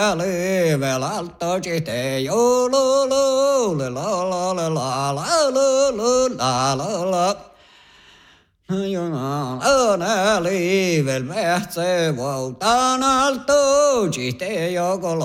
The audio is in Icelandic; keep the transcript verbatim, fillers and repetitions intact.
Level alto te yo lo lo la la la la la la la la la. Io non level mezze volta alto te yo